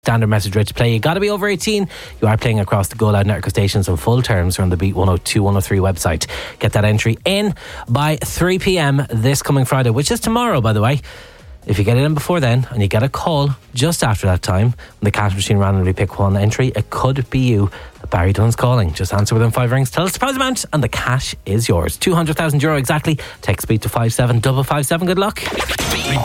Standard message ready to play. You got to be over 18. You are playing across the Go Loud network of stations on full terms or on the Beat 102 103 website. Get that entry in by 3 p.m. this coming Friday, which is tomorrow, by the way. If you get it in before then and you get a call just after that time, when the cash machine randomly pick one entry, it could be you that Barry Dunn's calling. Just answer within 5 rings, tell us the prize amount, and the cash is yours. €200,000 exactly. Text speed to 57557. Good luck.